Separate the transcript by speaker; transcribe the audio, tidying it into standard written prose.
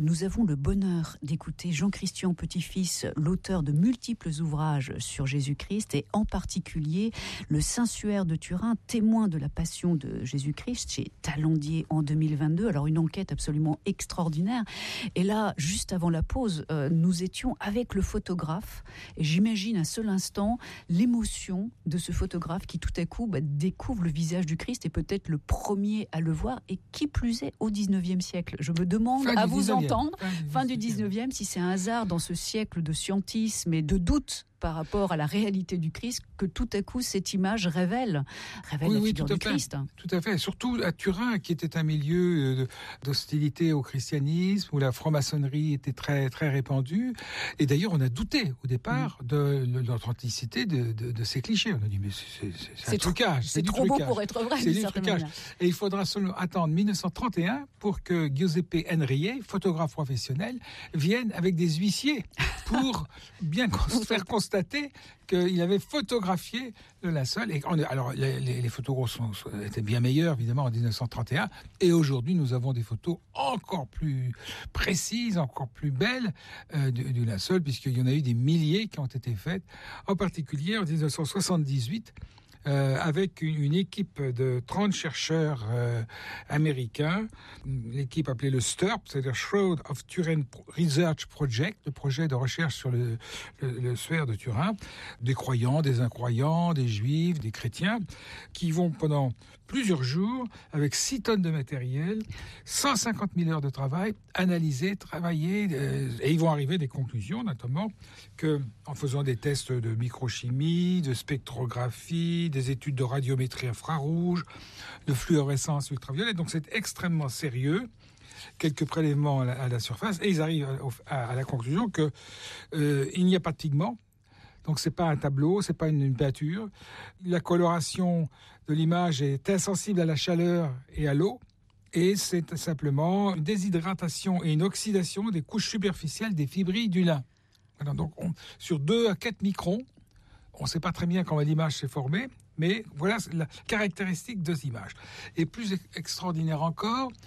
Speaker 1: Nous avons le bonheur d'écouter Jean-Christian Petit-Fils, l'auteur de multiples ouvrages sur Jésus-Christ et en particulier le Saint-Suaire de Turin, témoin de la passion de Jésus-Christ chez Talandier en 2022. Alors une enquête absolument extraordinaire. Et là, juste avant la pause, nous étions avec le photographe et j'imagine un seul instant l'émotion de ce photographe qui tout à coup découvre le visage du Christ et peut-être le premier à le voir et qui plus est au 19e siècle. Je me demande à vous entendre, fin du 19e, si c'est un hasard dans ce siècle de scientisme et de doute par rapport à la réalité du Christ, que tout à coup cette image révèle la figure du Christ.
Speaker 2: Tout à fait. Surtout à Turin, qui était un milieu d'hostilité au christianisme, où la franc-maçonnerie était très, très répandue. Et d'ailleurs, on a douté au départ de l'authenticité de ces clichés. On a dit, mais c'est un trucage.
Speaker 1: C'est trop beau pour être vrai.
Speaker 2: C'est du trucage. Et il faudra seulement attendre 1931 pour que Giuseppe Enrier, photographe professionnel, vienne avec des huissiers pour bien faire constater qu'il avait photographié le linceul. Et alors, les photos étaient bien meilleures, évidemment, en 1931. Et aujourd'hui, nous avons des photos encore plus précises, encore plus belles du linceul, puisqu'il y en a eu des milliers qui ont été faites, en particulier en 1978, avec une équipe de 30 chercheurs américains, l'équipe appelée le STURP, c'est-à-dire Shroud of Turin Research Project, le projet de recherche sur le suaire de Turin, des croyants, des incroyants, des juifs, des chrétiens, qui vont pendant plusieurs jours, avec 6 tonnes de matériel, 150 000 heures de travail, analyser, travailler, et ils vont arriver à des conclusions, notamment, que en faisant des tests de microchimie, de spectrographie, des études de radiométrie infrarouge, de fluorescence ultraviolette, donc c'est extrêmement sérieux, quelques prélèvements à la surface, et ils arrivent à la conclusion que il n'y a pas de pigments. Donc c'est pas un tableau, c'est pas une peinture. La coloration de l'image est insensible à la chaleur et à l'eau. Et c'est simplement une déshydratation et une oxydation des couches superficielles des fibrilles du lin. Voilà, donc sur 2 à 4 microns, on ne sait pas très bien comment l'image s'est formée, mais voilà la caractéristique de cette image. Et plus extraordinaire encore,